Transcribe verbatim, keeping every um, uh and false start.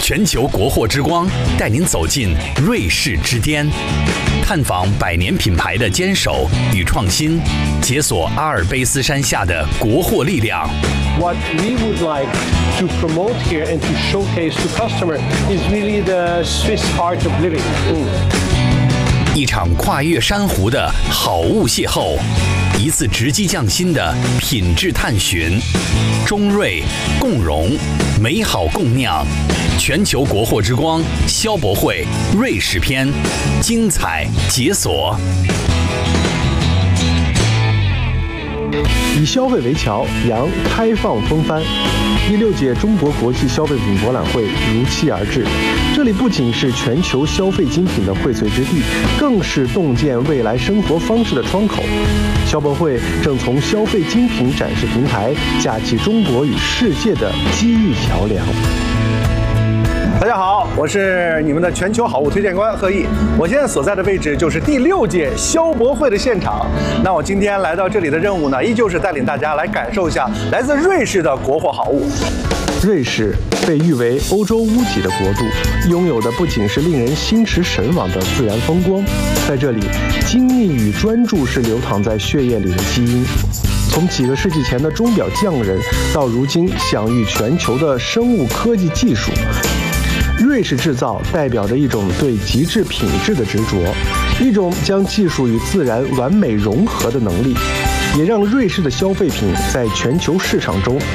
全球国货之光带您走进瑞士之巅，探访百年品牌的坚守与创新，解锁阿尔卑斯山下的国货力量。 What we would like to promote here and to showcase to customer is really the Swiss art of living. 一场跨越珊瑚的好物邂逅，一次直击匠心的品质探寻。中瑞共荣，美好共酿。全球国货之光消博会瑞士篇，精彩解锁。 以消费为桥，扬开放风帆。第六届中国国际消费品博览会如期而至，这里不仅是全球消费精品的荟萃之地，更是洞见未来生活方式的窗口。消博会正从消费精品展示平台架起中国与世界的机遇桥梁。 大家好，我是你们的全球好物推荐官贺毅。我现在所在的位置就是第六届消博会的现场。那我今天来到这里的任务呢，依旧是带领大家来感受一下来自瑞士的国货好物。 瑞士被誉为欧洲屋脊的国度，拥有的不仅是令人心驰神往的自然风光，在这里，精密与专注是流淌在血液里的基因。从几个世纪前的钟表匠人，到如今享誉全球的生物科技技术。瑞士制造代表着一种对极致品质的执着，一种将技术与自然完美融合的能力，也让瑞士的消费品在全球市场中